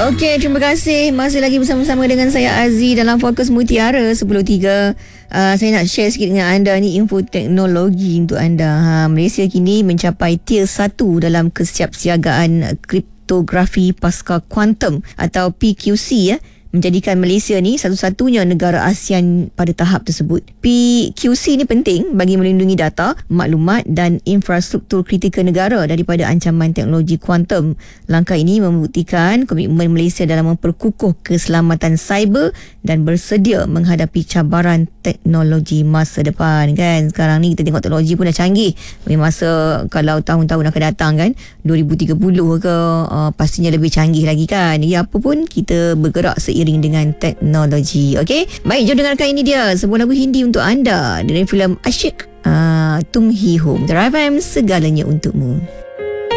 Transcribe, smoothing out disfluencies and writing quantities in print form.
Okey, terima kasih. Masih lagi bersama-sama dengan saya Aziz dalam Fokus Mutiara 10.3. Saya nak share sikit dengan anda ni info teknologi untuk anda. Malaysia kini mencapai tier 1 dalam kesiapsiagaan kriptografi pasca kuantum atau PQC ya. Menjadikan Malaysia ni satu-satunya negara ASEAN pada tahap tersebut. PQC ni penting bagi melindungi data, maklumat dan infrastruktur kritikal negara daripada ancaman teknologi kuantum. Langkah ini membuktikan komitmen Malaysia dalam memperkukuh keselamatan cyber dan bersedia menghadapi cabaran teknologi masa depan kan. Sekarang ni kita tengok teknologi pun dah canggih. Masa kalau tahun-tahun akan datang kan 2030 ke pastinya lebih canggih lagi kan. Ya apa pun kita bergerak seiring dengan teknologi. Okey, baik, jom dengarkan ini dia sebuah lagu Hindi untuk anda dari filem Asyik, Tum Hi Hum. Drive FM, segalanya untukmu.